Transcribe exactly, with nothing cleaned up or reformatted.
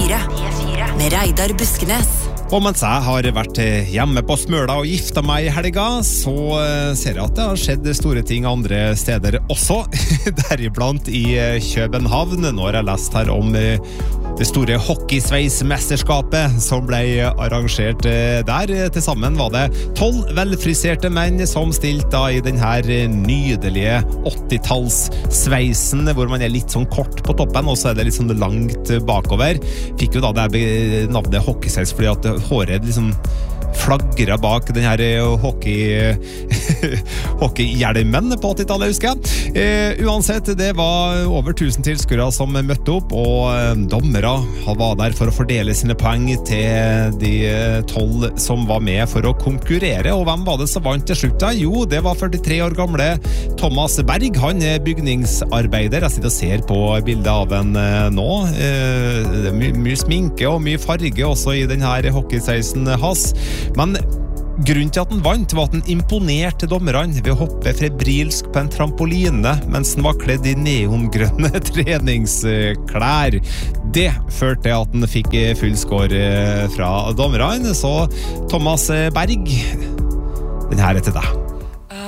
fire med Reidar Buskenes. Og mens jeg har vært hjemme på Smøla og gifta meg i helga, så ser jeg at det har skjedd store ting andre steder også, deriblant i København. Nå har jeg lest her om det store hockeysveismesterskapet som ble arrangert der. Til sammen var det tolv velfriserte menn som stilte i denne nydelige åttitalls-sveisen, hvor man er litt sånn kort på toppen, og så er det litt sånn langt bakover. Fikk jo da det navnet hockeysveis fordi at håret liksom flagret bak den her hockey hockeyhjelmen på åttitallet, husker jeg. Eh, uansett, det var over tusen tilskuere som møtte opp, og dommere var der for å fordele sine poeng til de tolv som var med for å konkurrere. Og hvem var det som vant til slutt da? Jo, det var førtitre år gamle Thomas Berg. Han er bygningsarbeider. Jeg sitter og ser på bildet av en nå. Eh, det er my mye sminke og mye farge også i denne hockeysveisen hans. Men grunnen til at han vant var at han imponerte dommerne ved å hoppe febrilsk på en trampoline mens han var kledd i neongrønne treningsklær. Det førte til at han fikk full score fra dommerne, så Thomas Berg, den her er til deg.